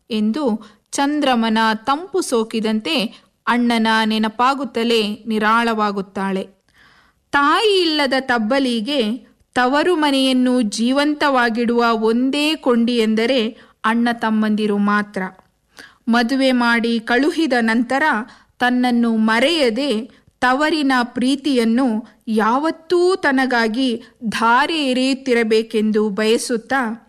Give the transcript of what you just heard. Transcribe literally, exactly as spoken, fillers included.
ಎಂದು ಚಂದ್ರಮನ ತಂಪು ಸೋಕಿದಂತೆ ಅಣ್ಣನ ನೆನಪಾಗುತ್ತಲೇ ನಿರಾಳವಾಗುತ್ತಾಳೆ. ತಾಯಿ ಇಲ್ಲದ ತಬ್ಬಲಿಗೆ ತವರು ಮನೆಯನ್ನು ಜೀವಂತವಾಗಿಡುವ ಒಂದೇ ಕೊಂಡಿ ಎಂದರೆ ಅಣ್ಣ ತಮ್ಮಂದಿರು ಮಾತ್ರ. ಮದುವೆ ಮಾಡಿ ಕಳುಹಿದ ನಂತರ ತನ್ನನ್ನು ಮರೆಯದೆ ತವರಿನ ಪ್ರೀತಿಯನ್ನು ಯಾವತ್ತೂ ತನಗಾಗಿ ಧಾರೆ ಎರೆಯುತ್ತಿರಬೇಕೆಂದು ಬಯಸುತ್ತಾ